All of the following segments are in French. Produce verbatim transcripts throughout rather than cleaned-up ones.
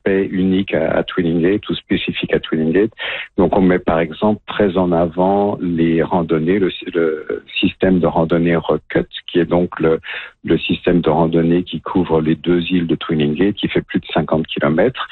aspect unique à, à Twillingate ou spécifique à Twillingate. Donc on met par exemple très en avant les randonnées, le, le système de randonnée Rocket, qui est donc le, le système de randonnée qui couvre les deux îles de Twillingate, qui fait plus de cinquante kilomètres.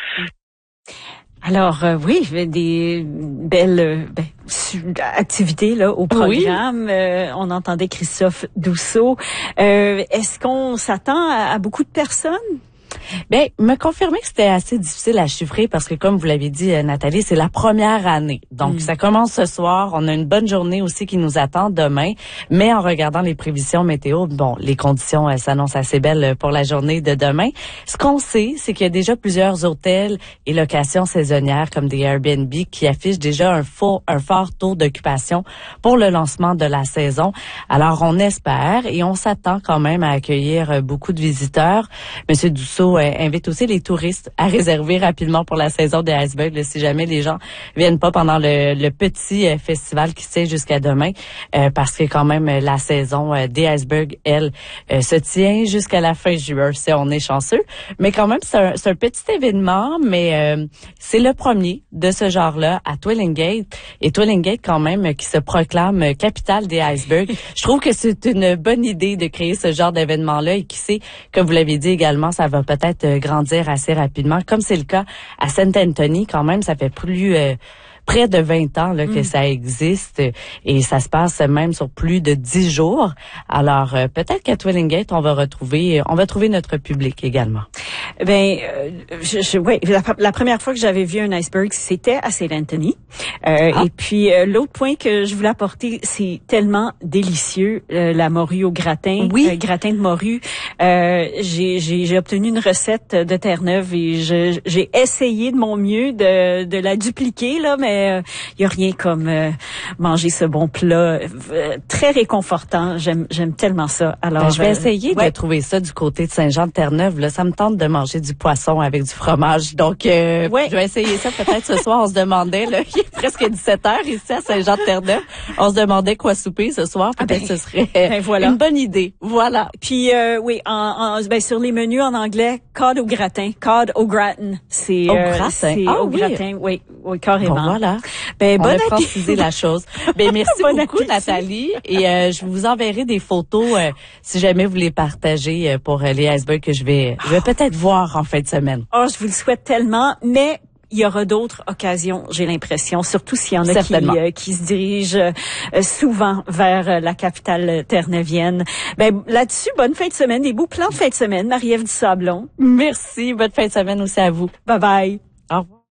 Alors euh, oui, des belles ben, activités là au programme. Oui. Euh, on entendait Christophe Dousseau. Euh, est-ce qu'on s'attend à, à beaucoup de personnes? Ben, me confirmer que c'était assez difficile à chiffrer parce que, comme vous l'avez dit, Nathalie, c'est la première année. Donc, mm. ça commence ce soir. On a une bonne journée aussi qui nous attend demain. Mais en regardant les prévisions météo, bon, les conditions euh, s'annoncent assez belles pour la journée de demain. Ce qu'on sait, c'est qu'il y a déjà plusieurs hôtels et locations saisonnières comme des Airbnb qui affichent déjà un fort, un fort taux d'occupation pour le lancement de la saison. Alors, on espère et on s'attend quand même à accueillir beaucoup de visiteurs. Monsieur Dousseau Euh, invite aussi les touristes à réserver rapidement pour la saison des icebergs, là, si jamais les gens viennent pas pendant le, le petit euh, festival qui se tient jusqu'à demain, euh, parce que quand même la saison euh, des icebergs, elle, euh, se tient jusqu'à la fin juin, si on est chanceux. Mais quand même, c'est un, c'est un petit événement, mais euh, c'est le premier de ce genre-là à Twillingate. Et Twillingate, quand même, qui se proclame capitale des icebergs. Je trouve que c'est une bonne idée de créer ce genre d'événement-là et qui sait, comme vous l'avez dit également, ça va peut-être grandir assez rapidement, comme c'est le cas à Saint Anthony. Quand même, ça fait plus euh, près de vingt ans là, que mm. ça existe et ça se passe même sur plus de dix jours. Alors, euh, peut-être qu'à Twillingate, on va retrouver, on va trouver notre public également. Ben, euh, je, je, ouais, la, la première fois que j'avais vu un iceberg, c'était à Saint Anthony. Euh, ah. Et puis, euh, l'autre point que je voulais apporter, c'est tellement délicieux, euh, la morue au gratin, oui. euh, gratin de morue. Euh, j'ai, j'ai, j'ai obtenu une recette de Terre-Neuve et je, j'ai essayé de mon mieux de, de la dupliquer, là, mais il euh, y a rien comme euh, manger ce bon plat, euh, très réconfortant. J'aime, j'aime tellement ça. Alors, ben, je vais essayer euh, ouais. de trouver ça du côté de Saint-Jean-de-Terre-Neuve. Là, ça me tente de manger du poisson avec du fromage. Donc, euh, ouais. je vais essayer ça peut-être ce soir. On se demandait, là, il est presque dix-sept heures ici à Saint-Jean-de-Terre-Neuve. On se demandait quoi souper ce soir. Peut-être que ben, ce serait ben voilà. une bonne idée. Voilà. Puis, euh, oui, en, en, ben, sur les menus en anglais, cod au gratin. Cod au gratin. C'est, au euh, gratin? C'est ah, au oui. gratin. Oui, oui, carrément. Bon, voilà. Ben, on bon a francisé la chose. Ben, merci bon beaucoup, appétit. Nathalie. Et euh, je vous enverrai des photos euh, si jamais vous les partagez euh, pour euh, les icebergs que je vais, je vais peut-être voir en fin de semaine. Oh, je vous le souhaite tellement, mais il y aura d'autres occasions, j'ai l'impression, surtout s'il y en a qui, euh, qui se dirigent euh, souvent vers euh, la capitale terre-neuvienne. Ben, là-dessus, bonne fin de semaine, des beaux plans de fin de semaine, Marie-Ève Dusablon. Merci, bonne fin de semaine aussi à vous. Bye bye. Au revoir.